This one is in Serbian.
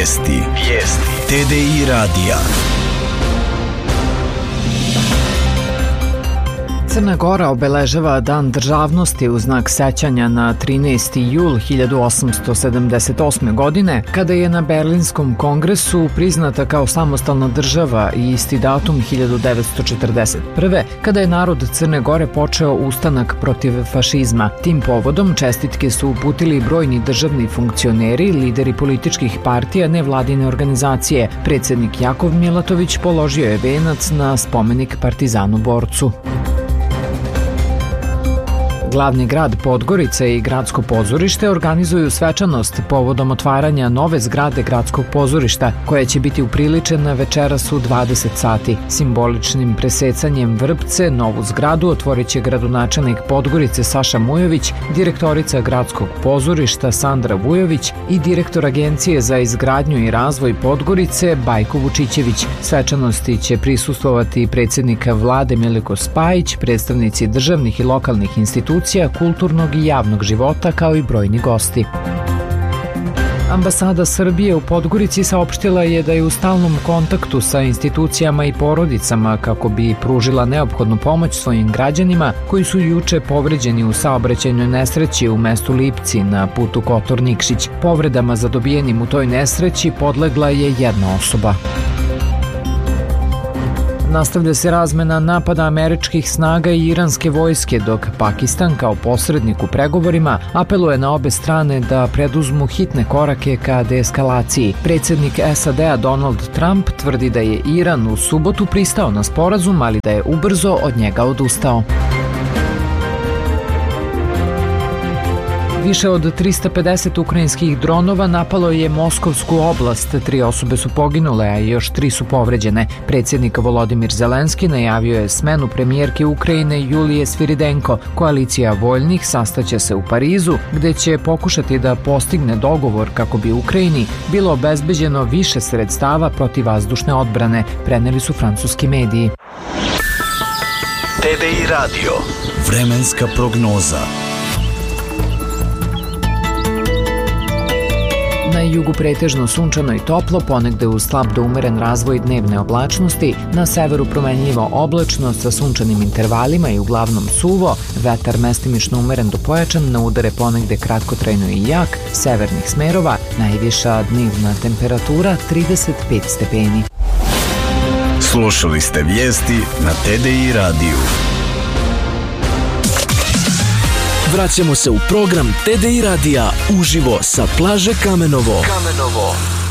Vijesti. TDI radija. Crna Gora obeležava Dan državnosti u znak sećanja na 13. jul 1878. godine, kada je na Berlinskom kongresu priznata kao samostalna država, i isti datum 1941. kada je narod Crne Gore počeo ustanak protiv fašizma. Tim povodom čestitke su uputili brojni državni funkcioneri, lideri političkih partija, nevladine organizacije. Predsednik Jakov Milatović položio je venac na spomenik partizanu borcu. Glavni grad Podgorica i Gradsko pozorište organizuju svečanost povodom otvaranja nove zgrade Gradskog pozorišta, koja će biti upriličena večeras u 20 sati. Simboličnim presecanjem vrpce novu zgradu otvorit će gradonačelnik Podgorice Saša Mujović, direktorica Gradskog pozorišta Sandra Vujović i direktor Agencije za izgradnju i razvoj Podgorice Bajko Vučićević. Svečanosti će prisustvovati predsednika vlade Milenko Spajić, predstavnici državnih i lokalnih institucija, kulturnog i javnog života, kao i brojni gosti. Ambasada Srbije u Podgorici saopštila je da je u stalnom kontaktu sa institucijama i porodicama kako bi pružila neophodnu pomoć svojim građanima koji su juče povređeni u saobraćajnoj nesreći u mestu Lipci na putu Kotor-Nikšić. Povredama zadobijenim u toj nesreći podlegla je jedna osoba. Nastavlja se razmena napada američkih snaga i iranske vojske, dok Pakistan kao posrednik u pregovorima apeluje na obe strane da preduzmu hitne korake ka deeskalaciji. Predsednik SAD-a Donald Trump tvrdi da je Iran u subotu pristao na sporazum, ali da je ubrzo od njega odustao. Više od 350 ukrajinskih dronova napalo je Moskovsku oblast, 3 osobe su poginule, a još 3 su povređene. Predsjednik Volodimir Zelenski najavio je smenu premijerke Ukrajine Julije Sviridenko. Koalicija voljnih sastaće se u Parizu, gde će pokušati da postigne dogovor kako bi Ukrajini bilo obezbeđeno više sredstava protivvazdušne odbrane, preneli su francuski mediji. TDI radio. Vremenska prognoza. Na jugu pretežno sunčano i toplo, ponegde uz slab do umeren razvoj dnevne oblačnosti, na severu promenljivo oblačno sa sunčanim intervalima i uglavnom suvo, vetar mestimično umeren do pojačan, na udare ponegde kratkotrajno i jak, severnih smerova, najviša dnevna temperatura 35 stepeni. Slušali ste vijesti na TDI radiju. Vraćamo se u program TDI radija uživo sa plaže Kamenovo.